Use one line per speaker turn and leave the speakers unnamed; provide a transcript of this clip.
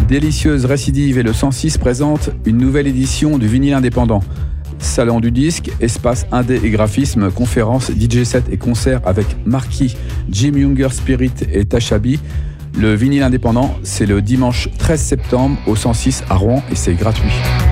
Délicieuse récidive et le 106 présente une nouvelle édition du vinyle indépendant. Salon du disque, espace indé et graphisme, conférences, DJ set et concerts avec Marquis, Jim Younger Spirit et Tashabi. Le vinyle indépendant, c'est le dimanche 13 septembre au 106 à Rouen et c'est gratuit.